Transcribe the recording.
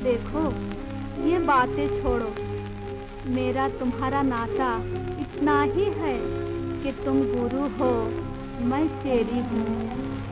देखो, ये बातें छोड़ो। मेरा तुम्हारा नाता इतना ही है कि तुम गुरु हो, मैं चेली हूँ।